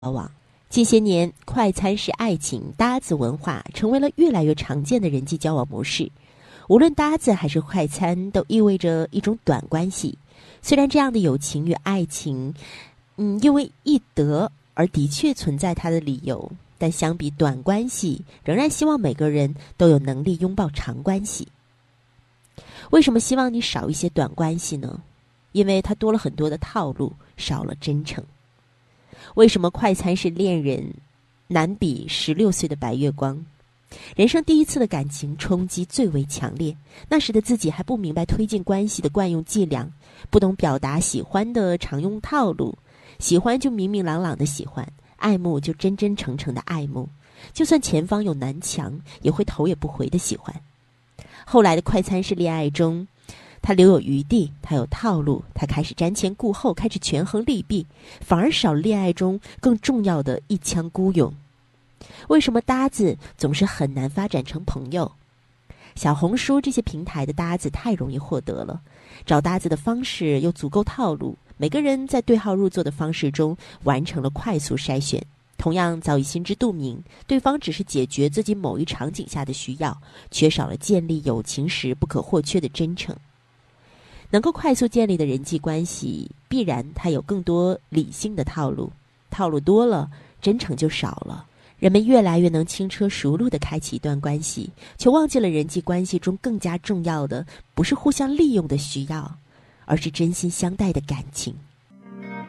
往。近些年，快餐式爱情搭子文化成为了越来越常见的人际交往模式。无论搭子还是快餐，都意味着一种短关系。虽然这样的友情与爱情，因为易得而的确存在它的理由，但相比短关系，仍然希望每个人都有能力拥抱长关系。为什么希望你少一些短关系呢？因为它多了很多的套路，少了真诚。为什么快餐式恋人难比16岁的白月光？人生第一次的感情冲击最为强烈，那时的自己还不明白推进关系的惯用伎俩，不懂表达喜欢的常用套路。喜欢就明明朗朗的喜欢，爱慕就真真诚诚的爱慕，就算前方有南墙，也会头也不回的喜欢。后来的快餐式恋爱中，他留有余地，他有套路，他开始瞻前顾后，开始权衡利弊，反而少了恋爱中更重要的一腔孤勇。为什么搭子总是很难发展成朋友？小红书这些平台的搭子太容易获得了，找搭子的方式又足够套路，每个人在对号入座的方式中完成了快速筛选，同样早已心知肚明，对方只是解决自己某一场景下的需要，缺少了建立友情时不可或缺的真诚。能够快速建立的人际关系，必然它有更多理性的套路，套路多了，真诚就少了。人们越来越能轻车熟路地开启一段关系，却忘记了人际关系中更加重要的不是互相利用的需要，而是真心相待的感情。